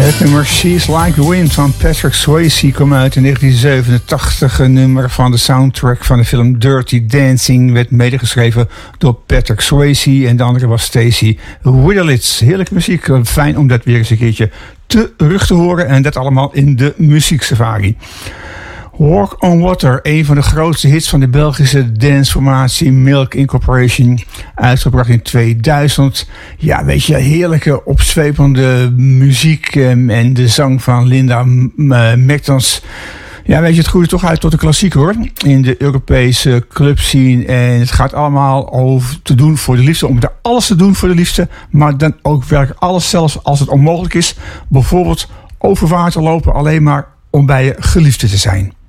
Het nummer She's Like the Wind van Patrick Swayze kwam uit in 1987. Een nummer van de soundtrack van de film Dirty Dancing. Werd medegeschreven door Patrick Swayze en de andere was Stacey Witherlitz. Heerlijke muziek. Fijn om dat weer eens een keertje terug te horen. En dat allemaal in de muzieksafari. Walk on Water, een van de grootste hits van de Belgische danceformatie Milk Incorporation, uitgebracht in 2000. Ja, weet je, heerlijke opzwepende muziek en de zang van Linda Mertens. Ja, weet je, het groeit toch uit tot een klassiek hoor, in de Europese clubscene. En het gaat allemaal over te doen voor de liefde, om daar alles te doen voor de liefde, maar dan ook werkelijk alles, zelfs als het onmogelijk is. Bijvoorbeeld over water lopen, alleen maar om bij je geliefde te zijn.